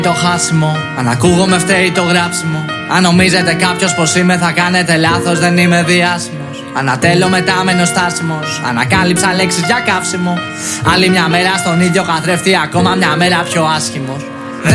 το χάσιμο. Αν ακούγομαι φταίει το γράψιμο. Αν νομίζετε κάποιος πως είμαι θα κάνετε λάθος, δεν είμαι διάσημος. Ανατέλω μετά μένω στάσιμος. Ανακάλυψα λέξεις για καύσιμο. Άλλη μια μέρα στον ίδιο καθρέφτη, ακόμα μια μέρα πιο άσχημος.